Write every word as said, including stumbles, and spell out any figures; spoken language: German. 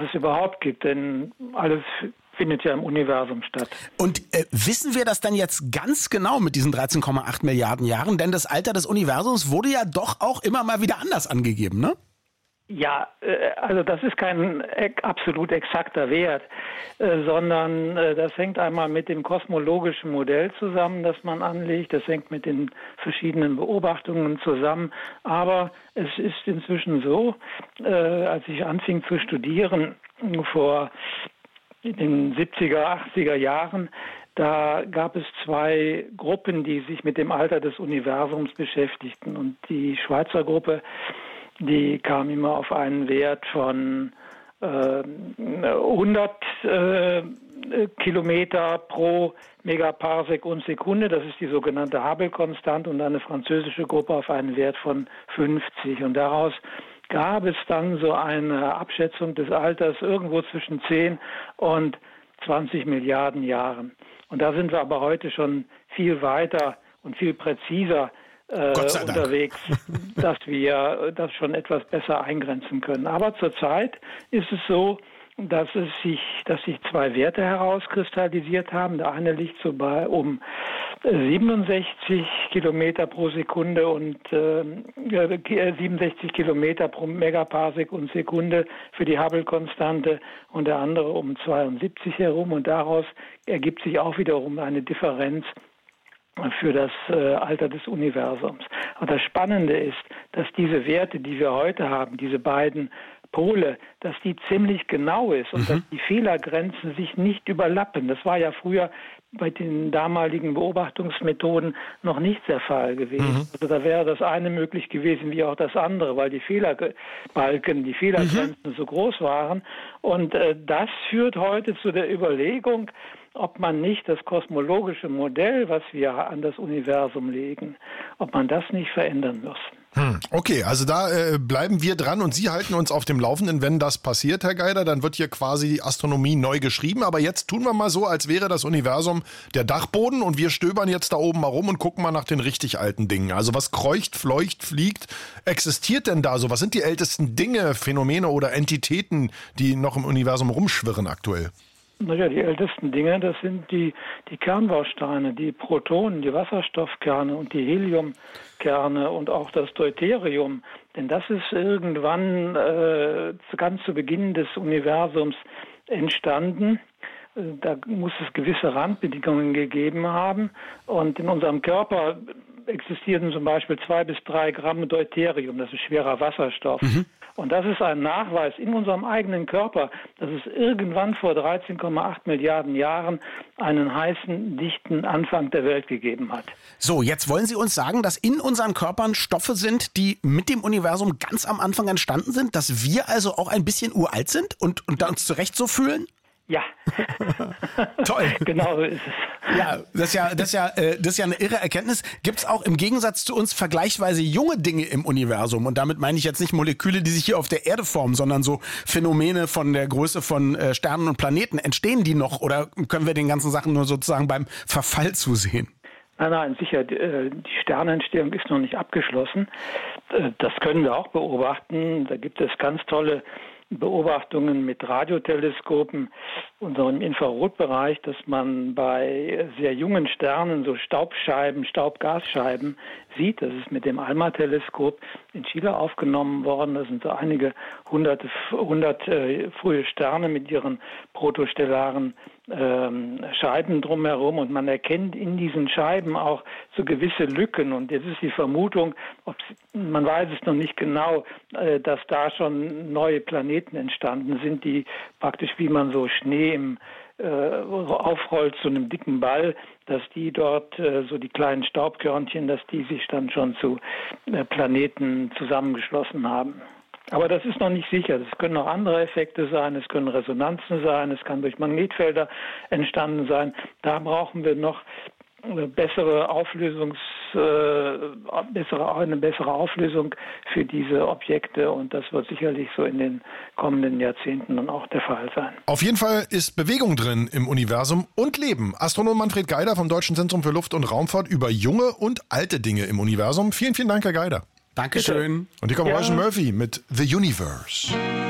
es überhaupt gibt, denn alles findet ja im Universum statt. Und äh, wissen wir das dann jetzt ganz genau mit diesen dreizehn Komma acht Milliarden Jahren? Denn das Alter des Universums wurde ja doch auch immer mal wieder anders angegeben, ne? Ja, also das ist kein absolut exakter Wert, sondern das hängt einmal mit dem kosmologischen Modell zusammen, das man anlegt. Das hängt mit den verschiedenen Beobachtungen zusammen. Aber es ist inzwischen so, als ich anfing zu studieren vor den siebziger, achtziger Jahren, da gab es zwei Gruppen, die sich mit dem Alter des Universums beschäftigten. Und die Schweizer Gruppe, die kam immer auf einen Wert von äh, hundert äh, Kilometer pro Megaparsec und Sekunde. Das ist die sogenannte Hubble-Konstante. Und eine französische Gruppe auf einen Wert von fünfzig. Und daraus gab es dann so eine Abschätzung des Alters irgendwo zwischen zehn und zwanzig Milliarden Jahren. Und da sind wir aber heute schon viel weiter und viel präziser Äh, unterwegs, dass wir das schon etwas besser eingrenzen können. Aber zurzeit ist es so, dass es sich, dass sich zwei Werte herauskristallisiert haben. Der eine liegt so bei um siebenundsechzig Kilometer pro Sekunde und äh, siebenundsechzig Kilometer pro Megaparsec und Sekunde für die Hubble-Konstante und der andere um zweiundsiebzig herum. Und daraus ergibt sich auch wiederum eine Differenz für das äh, Alter des Universums. Und das Spannende ist, dass diese Werte, die wir heute haben, diese beiden Pole, dass die ziemlich genau ist und mhm. dass die Fehlergrenzen sich nicht überlappen. Das war ja früher bei den damaligen Beobachtungsmethoden noch nicht der Fall gewesen. Mhm. Also da wäre das eine möglich gewesen wie auch das andere, weil die Fehlerbalken, die Fehlergrenzen mhm. so groß waren. Und äh, das führt heute zu der Überlegung, ob man nicht das kosmologische Modell, was wir an das Universum legen, ob man das nicht verändern muss. Hm, okay, also da äh, bleiben wir dran und Sie halten uns auf dem Laufenden, wenn das passiert, Herr Geider. Dann wird hier quasi die Astronomie neu geschrieben. Aber jetzt tun wir mal so, als wäre das Universum der Dachboden und wir stöbern jetzt da oben mal rum und gucken mal nach den richtig alten Dingen. Also was kreucht, fleucht, fliegt, existiert denn da so? Was sind die ältesten Dinge, Phänomene oder Entitäten, die noch im Universum rumschwirren aktuell? Naja, die ältesten Dinge, das sind die, die Kernbausteine, die Protonen, die Wasserstoffkerne und die Heliumkerne und auch das Deuterium. Denn das ist irgendwann äh, ganz zu Beginn des Universums entstanden. Da muss es gewisse Randbedingungen gegeben haben. Und in unserem Körper existieren zum Beispiel zwei bis drei Gramm Deuterium, das ist schwerer Wasserstoff. Mhm. Und das ist ein Nachweis in unserem eigenen Körper, dass es irgendwann vor dreizehn Komma acht Milliarden Jahren einen heißen, dichten Anfang der Welt gegeben hat. So, jetzt wollen Sie uns sagen, dass in unseren Körpern Stoffe sind, die mit dem Universum ganz am Anfang entstanden sind, dass wir also auch ein bisschen uralt sind und, und da uns zurecht so fühlen? Ja. Toll. Genau so ist es. Ja, das ist ja, das ist ja, äh, das ist ja eine irre Erkenntnis. Gibt es auch im Gegensatz zu uns vergleichsweise junge Dinge im Universum? Und damit meine ich jetzt nicht Moleküle, die sich hier auf der Erde formen, sondern so Phänomene von der Größe von äh, Sternen und Planeten. Entstehen die noch oder können wir den ganzen Sachen nur sozusagen beim Verfall zusehen? Nein, nein, sicher, die Sternentstehung ist noch nicht abgeschlossen. Das können wir auch beobachten. Da gibt es ganz tolle Beobachtungen mit Radioteleskopen, unserem Infrarotbereich, dass man bei sehr jungen Sternen so Staubscheiben, Staubgasscheiben sieht. Das ist mit dem ALMA-Teleskop in Chile aufgenommen worden. Das sind so einige hunderte, hundert äh, frühe Sterne mit ihren protostellaren ähm, Scheiben drumherum und man erkennt in diesen Scheiben auch so gewisse Lücken und jetzt ist die Vermutung, ob man weiß es noch nicht genau, äh, dass da schon neue Planeten entstanden sind, die praktisch wie man so Schnee im äh, aufrollt zu einem dicken Ball, dass die dort äh, so die kleinen Staubkörnchen, dass die sich dann schon zu äh, Planeten zusammengeschlossen haben. Aber das ist noch nicht sicher. Es können auch andere Effekte sein, es können Resonanzen sein, es kann durch Magnetfelder entstanden sein. Da brauchen wir noch bessere Auflösungs, äh, bessere, eine bessere Auflösung für diese Objekte und das wird sicherlich so in den kommenden Jahrzehnten dann auch der Fall sein. Auf jeden Fall ist Bewegung drin im Universum und Leben. Astronom Manfred Geider vom Deutschen Zentrum für Luft- und Raumfahrt über junge und alte Dinge im Universum. Vielen, vielen Dank, Herr Geider. Dankeschön. Und hier kommt ja. Roisin Murphy mit The Universe.